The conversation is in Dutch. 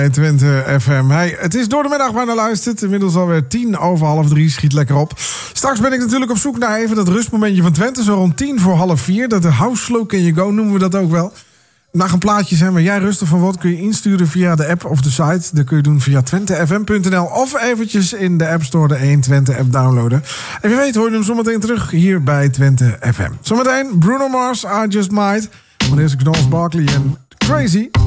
Twente FM. Hey, het is door de middag waar naar luistert. Inmiddels alweer 3:10. Schiet lekker op. Straks ben ik natuurlijk op zoek naar even dat rustmomentje van Twente. Zo rond 3:10. Dat de house slow can you go, noemen we dat ook wel. Mag een plaatje zijn waar jij rustig van wordt, kun je insturen via de app of de site. Dat kun je doen via twentefm.nl of eventjes in de App Store de 120 app downloaden. En wie weet hoor je hem zometeen terug hier bij Twente FM. Zometeen Bruno Mars, I Just Might. Maar eerst Gnarls Barkley en Crazy.